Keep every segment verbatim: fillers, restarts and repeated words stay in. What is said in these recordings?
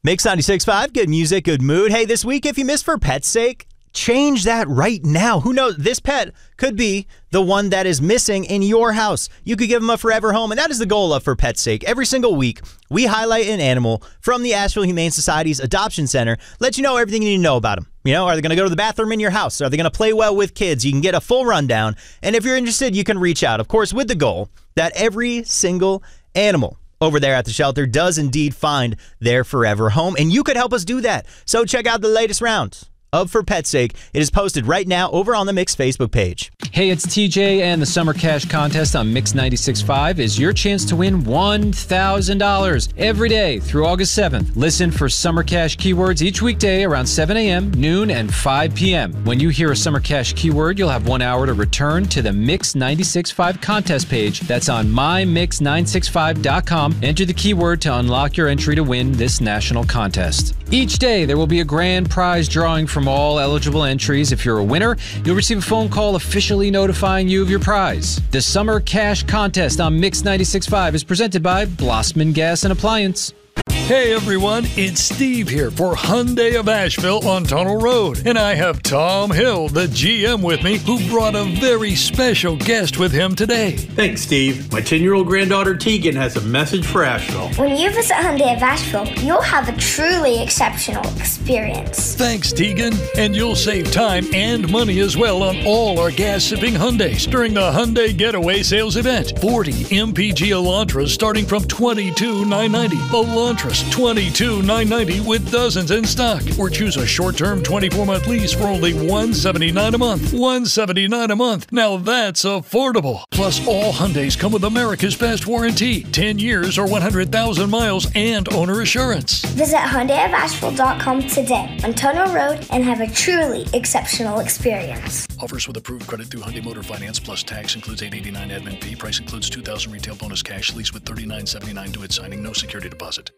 Mix ninety-six point five, good music, good mood. Hey, this week, if you missed For Pet's Sake, change that right now. Who knows? This pet could be the one that is missing in your house. You could give them a forever home, and that is the goal of For Pet's Sake. Every single week, we highlight an animal from the Asheville Humane Society's Adoption Center, let you know everything you need to know about them. You know, are they going to go to the bathroom in your house? Are they going to play well with kids? You can get a full rundown, and if you're interested, you can reach out, of course, with the goal that every single animal over there at the shelter does indeed find their forever home, and you could help us do that. So check out the latest round of For Pet's Sake. It is posted right now over on the Mix Facebook page. Hey, it's T J, and the Summer Cash Contest on Mix ninety-six point five is your chance to win one thousand dollars every day through August seventh. Listen for Summer Cash keywords each weekday around seven a.m., noon, and five p.m. When you hear a Summer Cash keyword, you'll have one hour to return to the Mix ninety-six point five contest page. That's on my mix nine six five dot com. Enter the keyword to unlock your entry to win this national contest. Each day, there will be a grand prize drawing from all eligible entries. If you're a winner, you'll receive a phone call officially notifying you of your prize. The Summer Cash Contest on Mix ninety-six point five is presented by Blossman Gas and Appliance. Hey everyone, it's Steve here for Hyundai of Asheville on Tunnel Road. And I have Tom Hill, the G M, with me, who brought a very special guest with him today. Thanks, Steve. My ten-year-old granddaughter Tegan has a message for Asheville. When you visit Hyundai of Asheville, you'll have a truly exceptional experience. Thanks, Tegan. And you'll save time and money as well on all our gas-sipping Hyundais during the Hyundai Getaway Sales Event. forty M P G Elantras starting from twenty-two thousand nine hundred ninety dollars. Elantras twenty-two thousand nine hundred ninety dollars with dozens in stock. Or choose a short-term twenty-four month lease for only one hundred seventy-nine dollars a month. one hundred seventy-nine dollars a month. Now that's affordable. Plus, all Hyundais come with America's Best Warranty. ten years or one hundred thousand miles and owner assurance. Visit Hyundai of Asheville dot com today on Tunnel Road and have a truly exceptional experience. Offers with approved credit through Hyundai Motor Finance plus tax includes eight hundred eighty-nine dollars admin fee. Price includes two thousand dollars retail bonus cash. Lease with thirty-nine seventy-nine due at signing. No security deposit.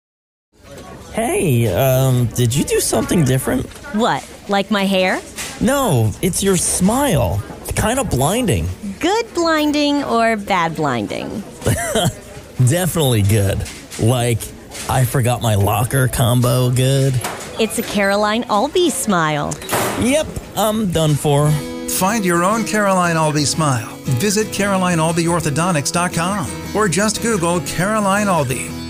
Hey, um, did you do something different? What, like my hair? No, it's your smile. It's kind of blinding. Good blinding or bad blinding? Definitely good. Like, I forgot my locker combo good. It's a Caroline Albee smile. Yep, I'm done for. Find your own Caroline Albee smile. Visit Caroline Albee Orthodontics dot com or just Google Caroline Albee.